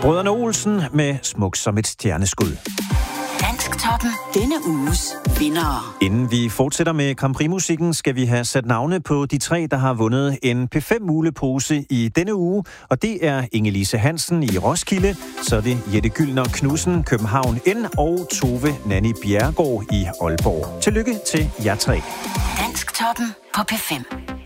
Brødrene Olsen med Smuk som et stjerneskud. Dansktoppen. Denne uges vindere. Inden vi fortsætter med Grand Prix-musikken, skal vi have sat navne på de 3, der har vundet en P5-mulepose i denne uge. Og det er Inge-Lise Hansen i Roskilde, så er det Jette Gyldner Knudsen, København N og Tove Nanny Bjerregaard i Aalborg. Tillykke til jer 3. Dansktoppen på P5.